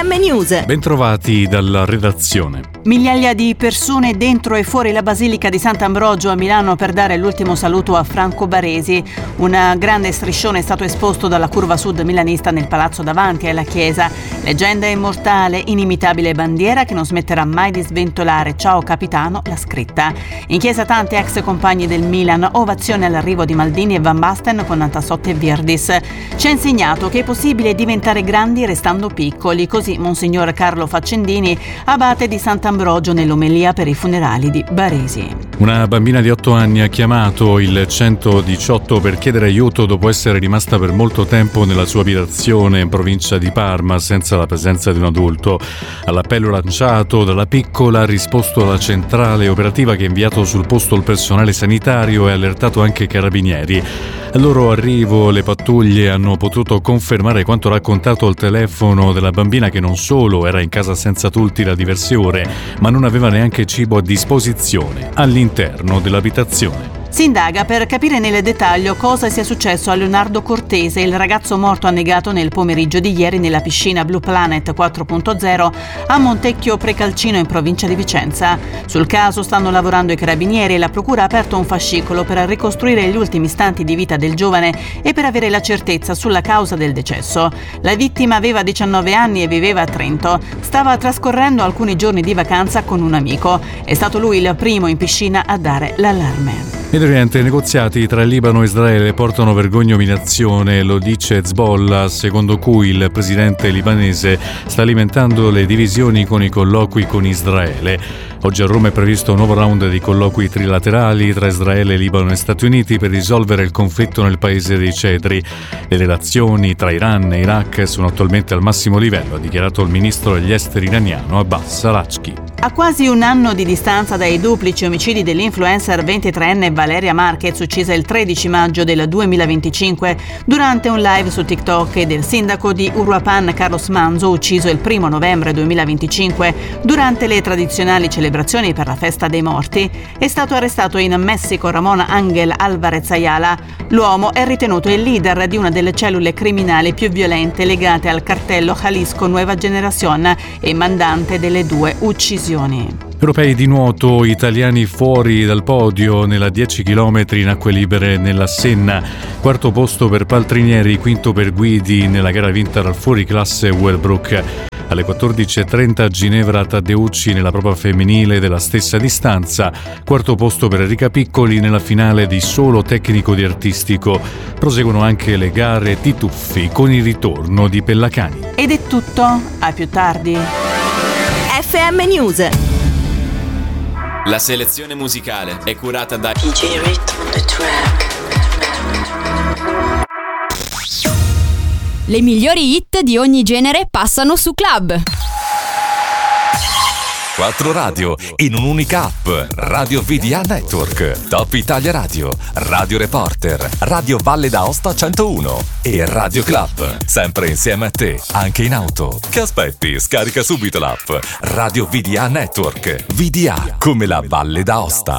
FM News. Bentrovati dalla redazione. Migliaia di persone dentro e fuori la Basilica di Sant'Ambrogio a Milano per dare l'ultimo saluto a Franco Baresi. Un grande striscione è stato esposto dalla curva sud milanista nel palazzo davanti alla chiesa. Leggenda immortale, inimitabile bandiera che non smetterà mai di sventolare. Ciao capitano, la scritta. In chiesa tanti ex compagni del Milan, ovazione all'arrivo di Maldini e Van Basten con Antassotti e Virdis. Ci ha insegnato che è possibile diventare grandi restando piccoli, così Monsignor Carlo Faccendini, abate di Sant'Ambrogio nell'omelia per i funerali di Baresi. Una bambina di 8 anni ha chiamato il 118 per chiedere aiuto dopo essere rimasta per molto tempo nella sua abitazione in provincia di Parma senza la presenza di un adulto. All'appello lanciato dalla piccola ha risposto la centrale operativa che ha inviato sul posto il personale sanitario e ha allertato anche i carabinieri. Al loro arrivo le pattuglie hanno potuto confermare quanto raccontato al telefono della bambina, che non solo era in casa senza adulti da diverse ore, ma non aveva neanche cibo a disposizione all'interno dell'abitazione. Si indaga per capire nel dettaglio cosa sia successo a Leonardo Cortese, il ragazzo morto annegato nel pomeriggio di ieri nella piscina Blue Planet 4.0 a Montecchio Precalcino in provincia di Vicenza. Sul caso stanno lavorando i carabinieri e la procura ha aperto un fascicolo per ricostruire gli ultimi istanti di vita del giovane e per avere la certezza sulla causa del decesso. La vittima aveva 19 anni e viveva a Trento. Stava trascorrendo alcuni giorni di vacanza con un amico. È stato lui il primo in piscina a dare l'allarme. Ed oriente, i negoziati tra Libano e Israele portano vergogna e umiliazione, lo dice Hezbollah, secondo cui il presidente libanese sta alimentando le divisioni con i colloqui con Israele. Oggi a Roma è previsto un nuovo round di colloqui trilaterali tra Israele, Libano e Stati Uniti per risolvere il conflitto nel paese dei cedri. Le relazioni tra Iran e Iraq sono attualmente al massimo livello, ha dichiarato il ministro degli esteri iraniano Abbas Araghchi. A quasi un anno di distanza dai duplici omicidi dell'influencer 23enne Valeria Marquez, uccisa il 13 maggio del 2025 durante un live su TikTok, e del sindaco di Uruapan Carlos Manzo, ucciso il 1 novembre 2025 durante le tradizionali celebrazioni per la festa dei morti, è stato arrestato in Messico Ramón Ángel Álvarez Ayala. L'uomo è ritenuto il leader di una delle cellule criminali più violente legate al cartello Jalisco Nueva Generación e mandante delle 2 uccisioni. Europei di nuoto, italiani fuori dal podio nella 10 km in acque libere nella Senna. Quarto posto per Paltrinieri, quinto per Guidi nella gara vinta dal fuoriclasse Wellbrook. Alle 14.30 a Ginevra Taddeucci nella prova femminile della stessa distanza. Quarto posto per Enrica Piccoli nella finale di solo tecnico di artistico. Proseguono anche le gare di tuffi con il ritorno di Pellacani. Ed è tutto, a più tardi. FM News. La selezione musicale è curata da DJ Rhythm on the track. Le migliori hit di ogni genere passano su Club. 4 radio in un'unica app. Radio VDA Network, Top Italia Radio, Radio Reporter, Radio Valle d'Aosta 101 e Radio Club. Sempre insieme a te, anche in auto. Che aspetti? Scarica subito l'app. Radio VDA Network. VDA come la Valle d'Aosta.